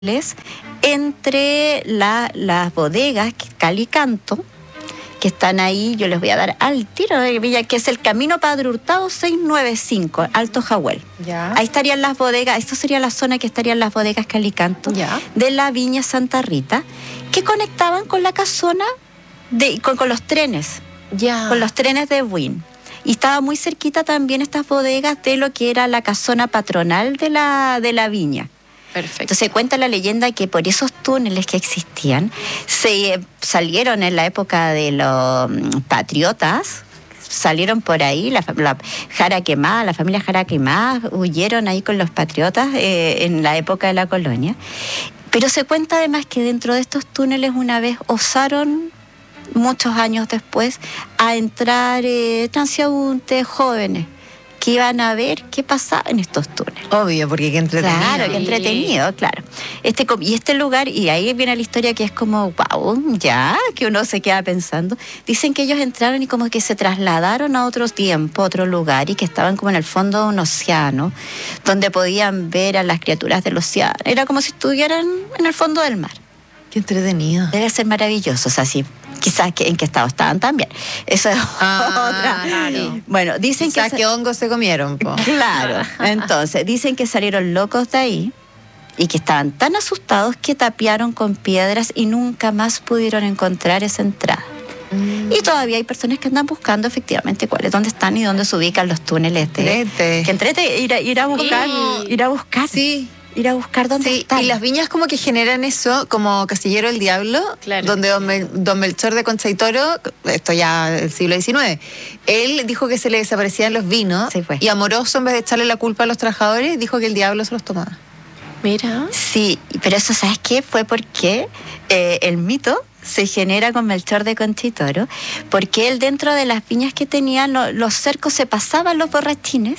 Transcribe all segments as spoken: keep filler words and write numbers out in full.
entre la, las bodegas Calicanto, que están ahí, yo les voy a dar al tiro de Villa, que es el Camino Padre Hurtado seiscientos noventa y cinco, Alto Jahuel. Ya. Ahí estarían las bodegas, esto sería la zona que estarían las bodegas Calicanto, Ya. de la Viña Santa Rita, que conectaban con la casona, de, con, con los trenes, Ya. con los trenes de Buin. Y estaba muy cerquita también estas bodegas de lo que era la casona patronal de la, de la viña. Perfecto. Entonces cuenta la leyenda que por esos túneles que existían, se eh, salieron en la época de los um, patriotas, salieron por ahí, la, la Jara Quemada, la familia Jara Quemada, huyeron ahí con los patriotas eh, en la época de la colonia. Pero se cuenta además que dentro de estos túneles una vez osaron, muchos años después, a entrar eh, transeúntes jóvenes que iban a ver qué pasaba en estos túneles. Obvio, porque qué entretenido. Claro, qué entretenido, claro. Este, y este lugar, y ahí viene la historia que es como, wow, ya, que uno se queda pensando. Dicen que ellos entraron y como que se trasladaron a otro tiempo, a otro lugar, y que estaban como en el fondo de un océano, donde podían ver a las criaturas del océano. Era como si estuvieran en el fondo del mar. Qué entretenido. Debe ser maravilloso, o sea, sí, quizás que, en qué estado estaban también. Eso es Ah, otra. claro. Bueno, dicen Quizás que... que hongos se comieron, po. Claro, entonces dicen que salieron locos de ahí y que estaban tan asustados que tapiaron con piedras y nunca más pudieron encontrar esa entrada. Mm. Y todavía hay personas que andan buscando efectivamente cuáles, dónde están y dónde se ubican los túneles. De, Entrete. que entrete, ir a, ir a buscar, Sí. ir a buscar, Sí. ir a buscar dónde Sí, están. y las viñas como que generan eso, como Casillero del Diablo, Claro. donde don, Mel- don Melchor de Concha y Toro, esto ya del siglo diecinueve, él dijo que se le desaparecían los vinos, Sí, pues. y amoroso, en vez de echarle la culpa a los trabajadores, dijo que el diablo se los tomaba. Mira. Sí, pero eso, ¿sabes qué? Fue porque eh, el mito se genera con Melchor de Conchitoro, porque él dentro de las viñas que tenía, lo- los cercos se pasaban los borrachines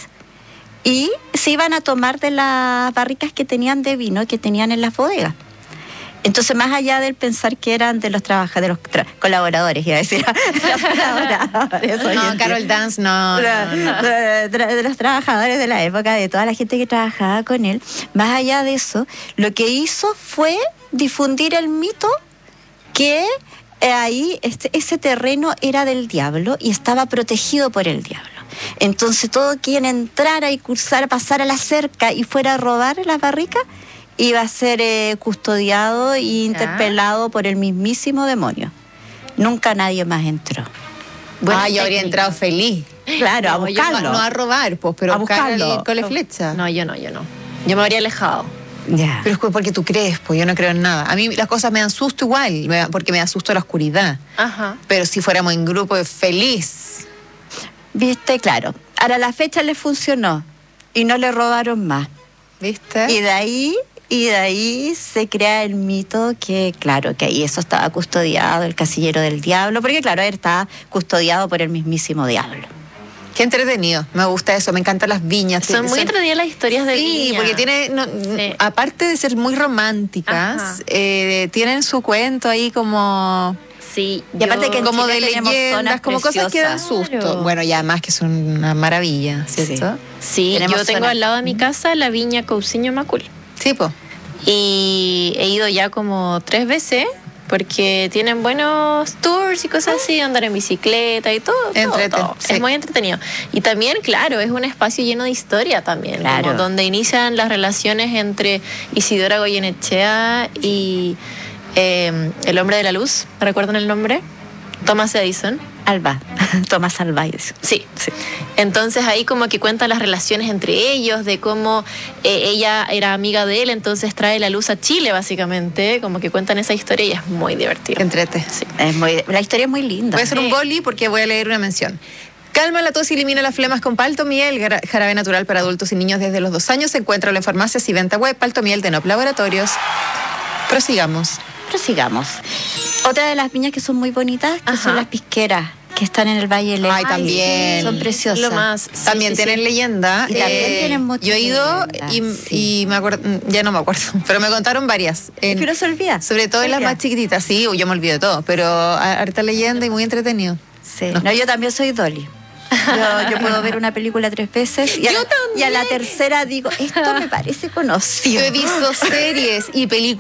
y se iban a tomar de las barricas que tenían de vino que tenían en las bodegas. Entonces, más allá del pensar que eran de los trabajadores, de los tra- colaboradores, iba a decir, los colaboradores, No, oye, Carol Dance, no, no, no. de, de- de los trabajadores de la época, de toda la gente que trabajaba con él, más allá de eso, lo que hizo fue difundir el mito que eh, ahí este, ese terreno era del diablo y estaba protegido por el diablo. Entonces todo quien entrara y cursara, pasara la cerca y fuera a robar las barricas, iba a ser eh, custodiado e interpelado por el mismísimo demonio. Nunca nadie más entró. Ah, yo habría entrado feliz. Claro, a No, yo buscarlo. No, no a robar, pues, pero A a buscar buscarlo. el- con la flecha. No, yo no, yo no. Yo me habría alejado. Ya. Pero es que porque tú crees, pues yo no creo en nada. A mí las cosas me dan susto igual, me da- porque me da susto la oscuridad. Ajá. Pero si fuéramos en grupo, es feliz. Viste, claro. Ahora la fecha le funcionó y no le robaron más. ¿Viste? Y de ahí, y de ahí se crea el mito que, claro, que ahí eso estaba custodiado, el casillero del diablo, porque claro, él estaba custodiado por el mismísimo diablo. Qué entretenido, me gusta eso, me encantan las viñas. Son muy entretenidas las historias de Sí, viña. porque tiene, no, Sí. aparte de ser muy románticas, Ajá. eh, tienen su cuento ahí como, Sí. Y aparte que en como Chile de tenemos leyendas, zonas como cosas que dan preciosas. susto. Claro. Bueno, y además que son una maravilla, ¿cierto? Sí, Tenemos yo tengo zona- al lado de mi casa la viña Cousiño Macul. Sí, pues. Y he ido ya como tres veces porque tienen buenos tours y cosas así, andar en bicicleta y todo. todo, Entrete, todo. sí. Es muy entretenido. Y también, claro, es un espacio lleno de historia también. Claro. Como donde inician las relaciones entre Isidora Goyenechea y eh, el hombre de la luz. ¿Me recuerdan el nombre? Thomas Edison. Alba, Tomás Alba. eso. Sí. Entonces ahí como que cuenta las relaciones entre ellos, de cómo eh, ella era amiga de él, entonces trae la luz a Chile básicamente, como que cuentan esa historia y es muy divertido. Que entrete. Sí. Es muy, la historia es muy linda. Voy a hacer un Sí. boli porque voy a leer una mención. Calma la tos y elimina las flemas con Paltomiel, gra- jarabe natural para adultos y niños desde los dos años. Se encuentra en farmacias y venta web. Paltomiel de Nop Laboratorios. Prosigamos. Prosigamos. Otra de las viñas que son muy bonitas, que Ajá. son las pisqueras, que están en el Valle del Ay, Este. también. Son preciosas. Lo más. sí, También sí, tienen sí. leyenda. Y también tienen muchas Yo he ido leyendas, y, sí. y me acuerdo, mm, ya no me acuerdo, pero me contaron varias. En- Pero se olvida. sobre todo Se en las olvida. más chiquititas, sí, yo me olvido de todo, pero a- harta leyenda y muy entretenido. Sí. No. No, yo también soy Dolly. Yo, yo puedo ver una película tres veces y a, Yo la, y a la también. tercera digo, esto me parece conocido. Yo he visto series y películas